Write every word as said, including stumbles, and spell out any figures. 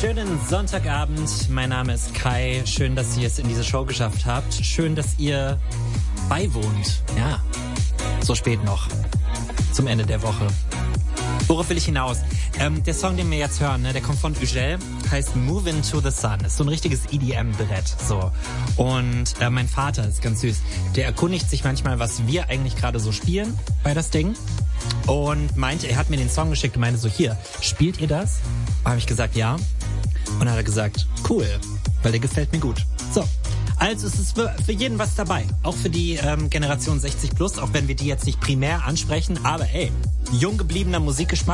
Schönen Sonntagabend, mein Name ist Kai. Schön, dass ihr es in diese Show geschafft habt. Schön, dass ihr beiwohnt. Ja, so spät noch, zum Ende der Woche. Worauf will ich hinaus? Ähm, der Song, den wir jetzt hören, ne, der kommt von Ugel, heißt Move Into the Sun. Ist so ein richtiges E D M-Brett. So. Und äh, mein Vater ist ganz süß. Der erkundigt sich manchmal, was wir eigentlich gerade so spielen bei das Ding. Und meinte, er hat mir den Song geschickt und meinte so, hier, spielt ihr das? Habe ich gesagt, ja. Und dann hat er gesagt, cool, weil der gefällt mir gut. So, also es ist für jeden was dabei. Auch für die ähm, Generation sechzig plus, auch wenn wir die jetzt nicht primär ansprechen. Aber ey, jung gebliebener Musikgeschmack.